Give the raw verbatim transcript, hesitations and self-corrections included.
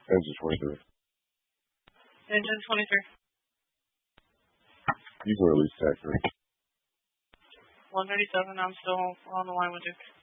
Engine twenty-three. Engine twenty-three. You can release tax rate. one thirty-seven, I'm still on the line with you.